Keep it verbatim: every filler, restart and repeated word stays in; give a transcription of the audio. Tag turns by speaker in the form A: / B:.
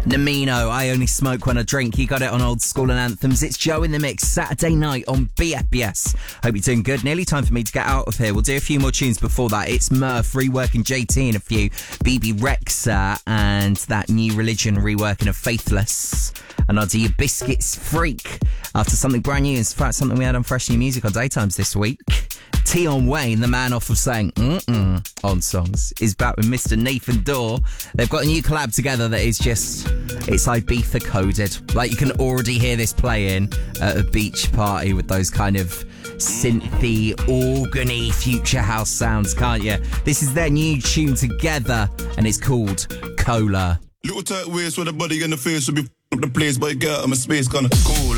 A: Namino, I Only Smoke When I Drink. You got it on Old School and Anthems. It's Joe in the Mix, Saturday night on B F B S. Hope you're doing good. Nearly time for me to get out of here. We'll do a few more tunes before that. It's Murph reworking J T in a few. B B Rexa and that New Religion reworking of Faithless. And I'll do your Biscuits Freak after something brand new. In fact, something we had on Fresh New Music on Daytimes this week. Tion Wayne, the man off of saying mm-mm on songs, is back with Mister Nathan Dorr. They've got a new collab together that is just, it's Ibiza coded. Like, you can already hear this playing at a beach party with those kind of synthy, organy future house sounds, can't you? This is their new tune together and it's called Cola.
B: Little tight waist with a body in the face will be f*** the place, but girl, I'm a space gonna cool.